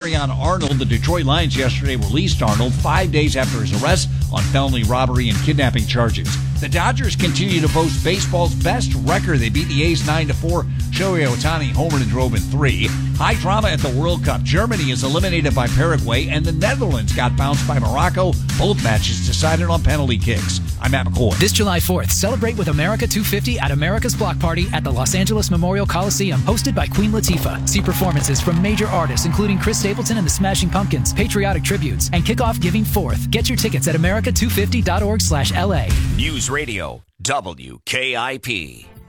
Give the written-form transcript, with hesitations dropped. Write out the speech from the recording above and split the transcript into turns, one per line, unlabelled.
Terrion Arnold. The Detroit Lions yesterday released Arnold 5 days after his arrest on felony robbery and kidnapping charges. The Dodgers continue to boast baseball's best record. They beat the A's 9-4. Shohei Ohtani homered and drove in 3. High drama at the World Cup. Germany is eliminated by Paraguay, and the Netherlands got bounced by Morocco. Both matches decided on penalty kicks. I'm Matt McCoy.
This July 4th, celebrate with America 250 at America's Block Party at the Los Angeles Memorial Coliseum, hosted by Queen Latifah. See performances from major artists, including Chris Stapleton and the Smashing Pumpkins, patriotic tributes, and kick off Giving 4th. Get your tickets at america250.org/LA.
News Radio WKIP.